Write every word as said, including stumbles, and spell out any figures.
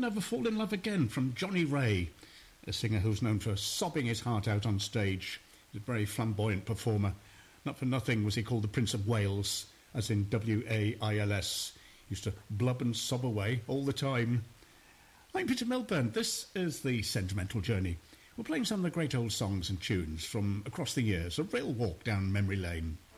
Never Fall in Love Again from Johnny Ray, a singer who's known for sobbing his heart out on stage. He's a very flamboyant performer. Not for nothing was he called the Prince of Wales, as in W A I L S. He used to blub and sob away all the time. I'm Peter Milburn. This is The Sentimental Journey. We're playing some of the great old songs and tunes from across the years, a real walk down memory lane.